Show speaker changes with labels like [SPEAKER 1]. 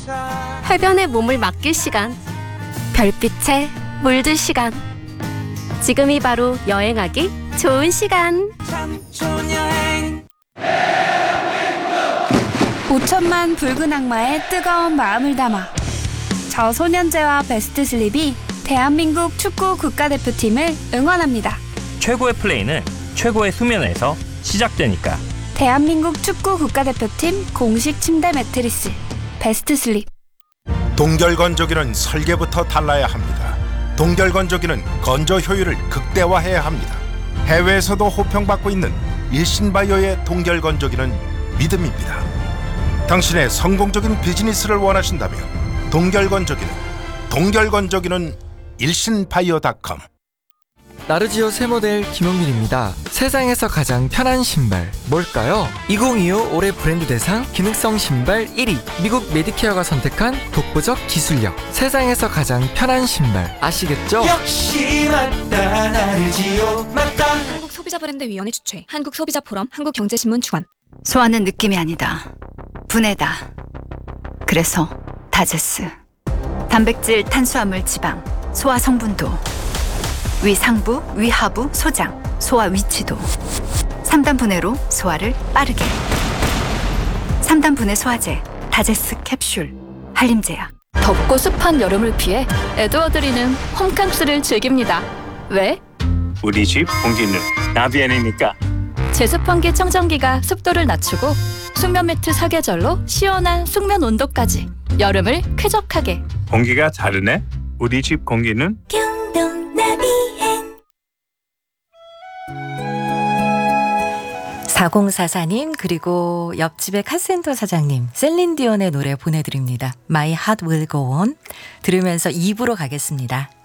[SPEAKER 1] 해변에 몸을 맡길 시간, 별빛에 물들 시간. 지금이 바로 여행하기 좋은 시간.
[SPEAKER 2] 5천만 붉은 악마의 뜨거운 마음을 담아 저 소년제와 베스트 슬립이 대한민국 축구 국가대표팀을 응원합니다.
[SPEAKER 3] 최고의 플레이는 최고의 수면에서 시작되니까.
[SPEAKER 2] 대한민국 축구 국가대표팀 공식 침대 매트리스 베스트 슬립.
[SPEAKER 4] 동결건조기는 설계부터 달라야 합니다. 동결건조기는 건조 효율을 극대화해야 합니다. 해외에서도 호평받고 있는 일신바이오의 동결건조기는 믿음입니다. 당신의 성공적인 비즈니스를 원하신다면 동결건조기는 일신바이오닷컴.
[SPEAKER 5] 나르지오 새 모델 김용민입니다. 세상에서 가장 편한 신발 뭘까요? 2025 올해 브랜드 대상 기능성 신발 1위, 미국 메디케어가 선택한 독보적 기술력. 세상에서 가장 편한 신발 아시겠죠?
[SPEAKER 6] 역시 맞다, 나르지오 맞다.
[SPEAKER 7] 한국소비자브랜드위원회 주최, 한국소비자포럼, 한국경제신문 주관.
[SPEAKER 8] 소화는 느낌이 아니다. 분해다. 그래서 다제스. 단백질, 탄수화물, 지방, 소화 성분도, 위 상부, 위 하부, 소장, 소화 위치도 3단 분해로 소화를 빠르게. 3단 분해 소화제 다제스 캡슐 한림제약.
[SPEAKER 1] 덥고 습한 여름을 피해 에드워드리는 홈캉스를 즐깁니다. 왜?
[SPEAKER 9] 우리 집 공기는 나비엔이니까.
[SPEAKER 1] 제습환기 청정기가 습도를 낮추고 숙면 매트 사계절로 시원한 숙면 온도까지 여름을 쾌적하게.
[SPEAKER 9] 공기가 다르네. 우리 집 공기는
[SPEAKER 10] 4044님 그리고 옆집의 카센터 사장님 셀린디온의 노래 보내드립니다. My Heart Will Go On 들으면서 2부로 가겠습니다.